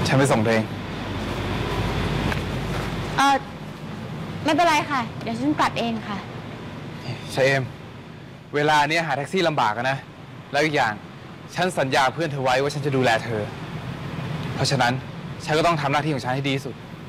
ฉันไปส่งเธอเองไม่เป็นไรค่ะ เดี๋ยวฉันกลับเองค่ะชายเอมเวลาเนี้ยหาแท็กซี่ลำบากนะแล้วอีกอย่างฉันสัญญาเพื่อนเธอไว้ว่าฉันจะดูแลเธอเพราะฉะนั้นฉันก็ต้องทำหน้าที่ของฉันให้ดีที่สุด